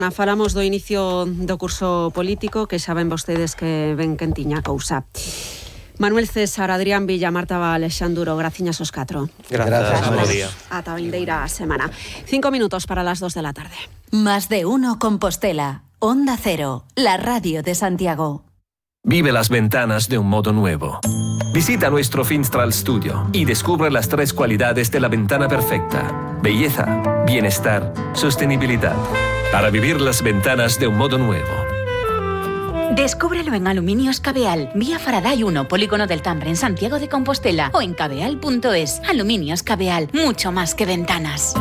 Falamos do inicio do curso político, que saben vostedes que ven quen tiña cousa. Manuel César, Adrián Villa, Marta Alexanduro, graciñas os 4. Gracias. Buen día. Ata vindeira semana. 5 minutos para las 2 de la tarde. Más de uno Compostela. Onda Cero, la radio de Santiago. Vive las ventanas de un modo nuevo. Visita nuestro Finstral Studio y descubre las 3 cualidades de la ventana perfecta: belleza, bienestar, sostenibilidad. Para vivir las ventanas de un modo nuevo. Descúbrelo en Aluminios Cabeal, vía Faraday 1, Polígono del Tambre, en Santiago de Compostela, o en cabeal.es. Aluminios Cabeal, mucho más que ventanas.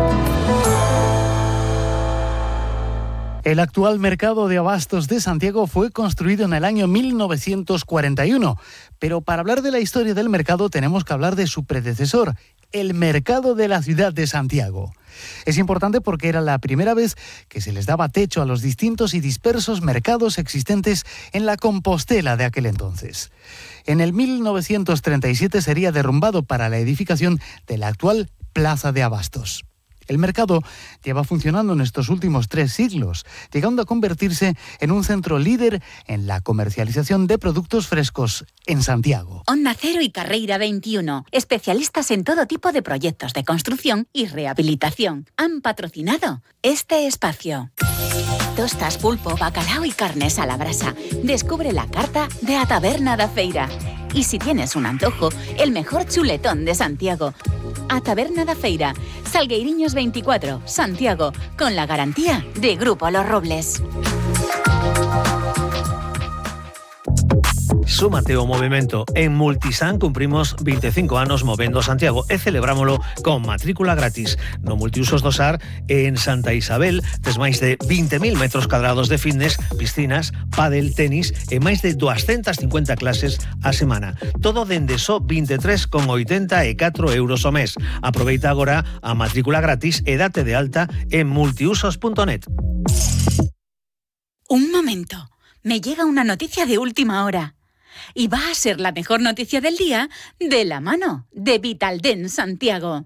El actual mercado de abastos de Santiago fue construido en el año 1941, pero para hablar de la historia del mercado tenemos que hablar de su predecesor, el mercado de la ciudad de Santiago. Es importante porque era la primera vez que se les daba techo a los distintos y dispersos mercados existentes en la Compostela de aquel entonces. En el 1937 sería derrumbado para la edificación de la actual Plaza de Abastos. El mercado lleva funcionando en estos últimos 3 siglos, llegando a convertirse en un centro líder en la comercialización de productos frescos en Santiago. Onda Cero y Carreira 21, especialistas en todo tipo de proyectos de construcción y rehabilitación, han patrocinado este espacio. Tostas, pulpo, bacalao y carnes a la brasa. Descubre la carta de A Taberna da Feira. Y si tienes un antojo, el mejor chuletón de Santiago. A Taberna da Feira, Salgueiriños 24, Santiago, con la garantía de Grupo Los Robles. Súmate ao movimento. En Multisan cumprimos 25 anos movendo Santiago e celebrámolo con matrícula gratis. No Multiusos do Sar, en Santa Isabel, tes máis de 20.000 metros cadrados de fitness, piscinas, pádel, tenis e máis de 250 clases a semana. Todo dende só 23,84 euros ao mes. Aproveita agora a matrícula gratis e date de alta en multiusos.net. Un momento. Me llega una noticia de última hora. Y va a ser la mejor noticia del día de la mano de Vitaldent Santiago.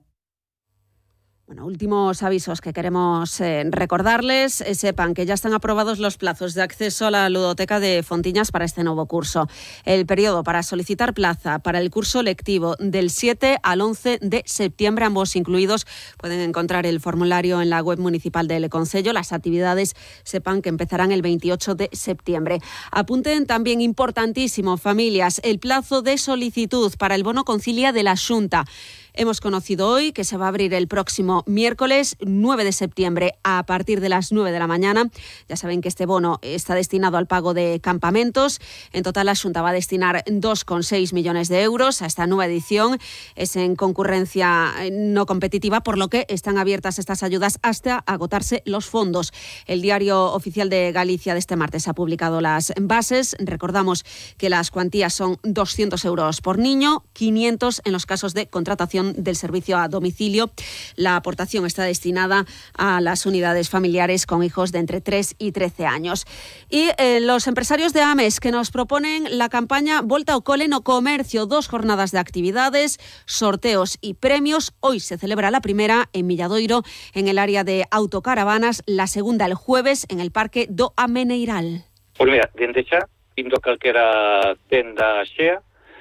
Bueno, últimos avisos que queremos recordarles. Sepan que ya están aprobados los plazos de acceso a la ludoteca de Fontiñas para este nuevo curso. El periodo para solicitar plaza para el curso lectivo del 7 al 11 de septiembre, ambos incluidos. Pueden encontrar el formulario en la web municipal del concello. Las actividades, sepan que empezarán el 28 de septiembre. Apunten también, importantísimo, familias, el plazo de solicitud para el bono concilia de la Xunta. Hemos conocido hoy que se va a abrir el próximo miércoles 9 de septiembre a partir de las 9 de la mañana. Ya saben que este bono está destinado al pago de campamentos. En total, la Xunta va a destinar 2,6 millones de euros a esta nueva edición. Es en concurrencia no competitiva, por lo que están abiertas estas ayudas hasta agotarse los fondos. El Diario Oficial de Galicia de este martes ha publicado las bases. Recordamos que las cuantías son 200 euros por niño, 500 en los casos de contratación del servicio a domicilio. La aportación está destinada a las unidades familiares con hijos de entre 3 y 13 años. Y los empresarios de Ames que nos proponen la campaña Volta ao Cole no Comercio, 2 jornadas de actividades, sorteos y premios. Hoy se celebra la primera en Milladoiro, en el área de autocaravanas, la segunda el jueves en el Parque do Ameneiral. Pues mira, dende xa, indo calquera tenda xea,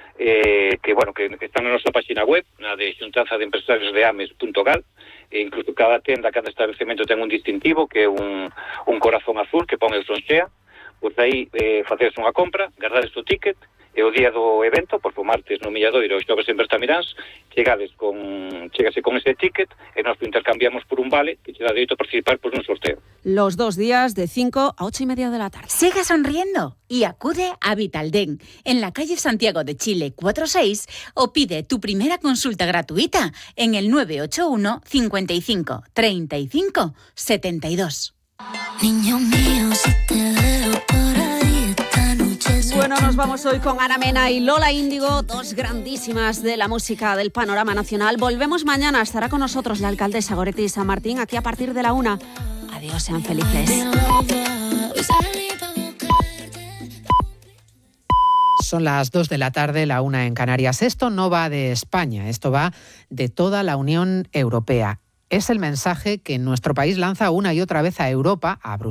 que están na nosa página web, na de Xuntanza de Empresarios de Ames.gal, e incluso cada tenda, cada establecemento ten un distintivo que é un corazón azul que pon el son xea. Pois aí facedes unha compra, gardades o ticket e o día do evento, por o martes no Milladoiro, os xoves en Bertamiráns, chegase con ese ticket e nos intercambiamos por un vale que che dá dereito a participar por un sorteo. Los 2 días de 5 a 8:30 de la tarde. Sigue sonriendo y acude a Vitaldent en la calle Santiago de Chile 46 o pide tu primera consulta gratuita en el 981 55 35 72. Niño mío, si te veo por ahí esta noche. Bueno, nos vamos hoy con Ana Mena y Lola Índigo, 2 grandísimas de la música del panorama nacional. Volvemos mañana, estará con nosotros la alcaldesa Goretti San Martín, aquí a partir de la 1. Adiós, sean felices. Son las 2 de la tarde, la 1 en Canarias. Esto no va de España, esto va de toda la Unión Europea. Es el mensaje que nuestro país lanza una y otra vez a Europa, a Bruselas.